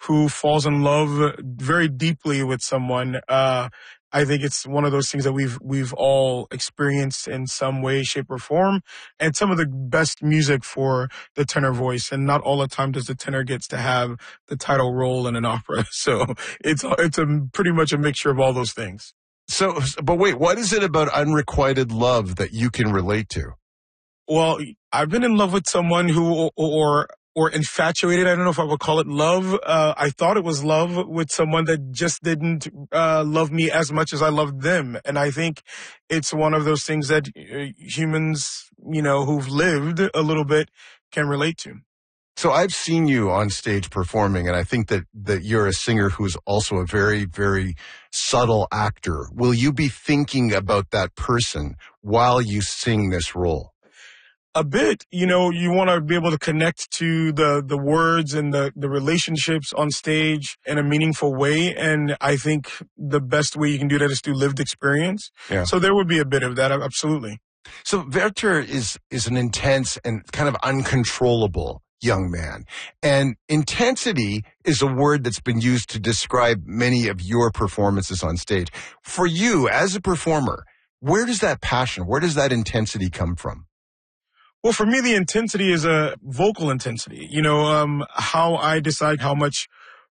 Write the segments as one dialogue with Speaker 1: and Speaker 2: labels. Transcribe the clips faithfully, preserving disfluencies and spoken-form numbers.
Speaker 1: who falls in love very deeply with someone, uh, I think it's one of those things that we've we've all experienced in some way, shape, or form, and some of the best music for the tenor voice. And not all the time does the tenor gets to have the title role in an opera. So it's it's a pretty much a mixture of all those things.
Speaker 2: So, but wait, what is it about unrequited love that you can relate to?
Speaker 1: Well, I've been in love with someone who, or or infatuated. I don't know if I would call it love. Uh, I thought it was love with someone that just didn't uh, love me as much as I loved them. And I think it's one of those things that uh, humans, you know, who've lived a little bit can relate to.
Speaker 2: So I've seen you on stage performing, and I think that, that you're a singer who's also a very, very subtle actor. Will you be thinking about that person while you sing this role?
Speaker 1: A bit. You know, you want to be able to connect to the, the words and the, the relationships on stage in a meaningful way. And I think the best way you can do that is through lived experience.
Speaker 2: Yeah.
Speaker 1: So there would be a bit of that, absolutely.
Speaker 2: So Werther is, is an intense and kind of uncontrollable young man. And intensity is a word that's been used to describe many of your performances on stage. For you, as a performer, where does that passion, where does that intensity come from?
Speaker 1: Well, for me, the intensity is a vocal intensity. You know, um, how I decide how much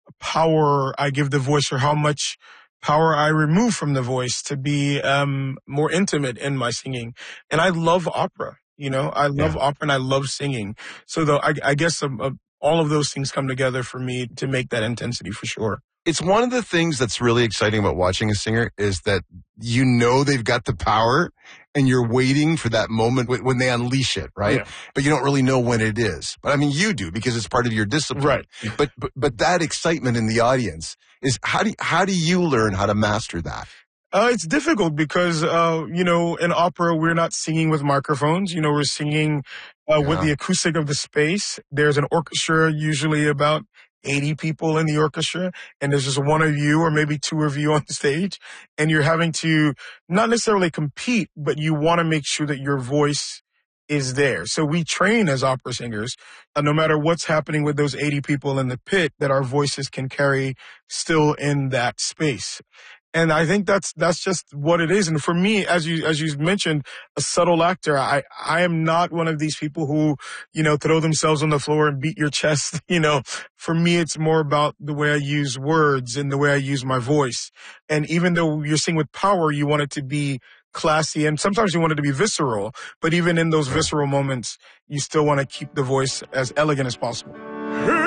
Speaker 1: power I give the voice or how much power I remove from the voice to be um, more intimate in my singing. And I love opera. You know, I love yeah. opera and I love singing. So though I, I guess um, uh, all of those things come together for me to make that intensity for sure.
Speaker 2: It's one of the things that's really exciting about watching a singer is that you know they've got the power and you're waiting for that moment when they unleash it, right? Yeah. But you don't really know when it is. But I mean, you do because it's part of your discipline.
Speaker 1: Right.
Speaker 2: But, but, but that excitement in the audience is how do, how do you learn how to master that?
Speaker 1: Uh, it's difficult because, uh, you know, in opera, we're not singing with microphones. You know, we're singing uh, yeah. with the acoustic of the space. There's an orchestra, usually about eighty people in the orchestra, and there's just one of you or maybe two of you on stage, and you're having to not necessarily compete, but you want to make sure that your voice is there. So we train as opera singers, uh, no matter what's happening with those eighty people in the pit, that our voices can carry still in that space. And I think that's that's just what it is. And for me, as you as you mentioned, a subtle actor, I I am not one of these people who, you know, throw themselves on the floor and beat your chest. You know, for me, it's more about the way I use words and the way I use my voice. And even though you're singing with power, you want it to be classy, and sometimes you want it to be visceral. But even in those visceral moments, you still want to keep the voice as elegant as possible.